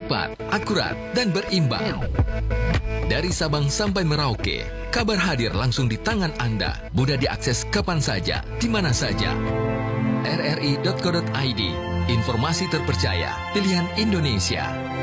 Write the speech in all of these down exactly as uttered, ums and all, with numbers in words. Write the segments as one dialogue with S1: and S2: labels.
S1: cepat, akurat, dan berimbang. Dari Sabang sampai Merauke, kabar hadir langsung di tangan Anda. Mudah diakses kapan saja, di mana saja. r r i titik co titik i d, informasi terpercaya, pilihan Indonesia.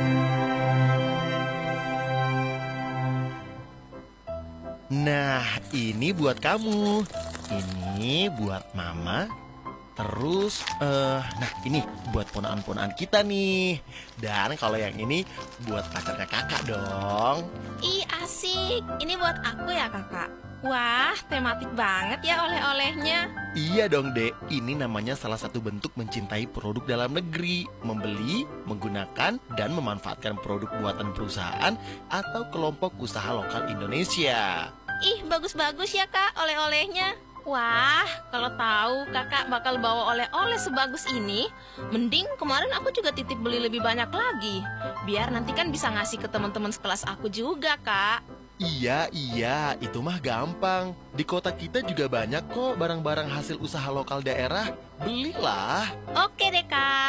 S2: Nah, ini buat kamu. Ini buat mama. Terus, eh, nah ini buat ponaan-ponaan kita nih. Dan kalau yang ini buat pacarnya kakak dong.
S3: Ih, asik. Ini buat aku ya, kakak. Wah, tematik banget ya oleh-olehnya.
S2: Iya dong, Dek. Ini namanya salah satu bentuk mencintai produk dalam negeri. Membeli, menggunakan, dan memanfaatkan produk buatan perusahaan atau kelompok usaha lokal Indonesia.
S3: Ih, bagus-bagus ya, Kak, oleh-olehnya. Wah, kalau tahu kakak bakal bawa oleh-oleh sebagus ini, mending kemarin aku juga titip beli lebih banyak lagi. Biar nanti kan bisa ngasih ke teman-teman sekelas aku juga, Kak.
S2: Iya, iya, itu mah gampang. Di kota kita juga banyak kok barang-barang hasil usaha lokal daerah. Belilah.
S3: Oke deh, Kak.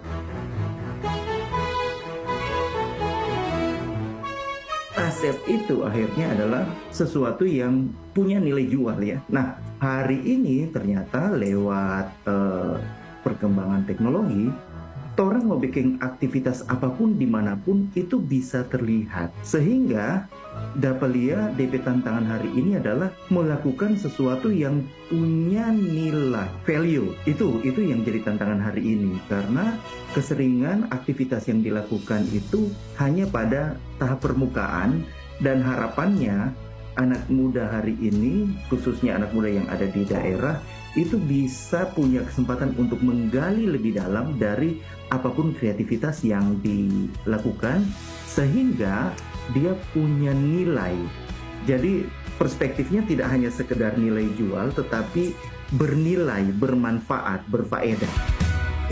S4: Aset itu akhirnya adalah sesuatu yang punya nilai jual ya. Nah, hari ini ternyata lewat uh, perkembangan teknologi, orang mau bikin aktivitas apapun dimanapun itu bisa terlihat. Sehingga Dapelia D P tantangan hari ini adalah melakukan sesuatu yang punya nilai value. Itu itu yang jadi tantangan hari ini karena keseringan aktivitas yang dilakukan itu hanya pada tahap permukaan dan harapannya anak muda hari ini, khususnya anak muda yang ada di daerah, itu bisa punya kesempatan untuk menggali lebih dalam dari apapun kreativitas yang dilakukan sehingga dia punya nilai. Jadi perspektifnya tidak hanya sekedar nilai jual tetapi bernilai, bermanfaat, berfaedah.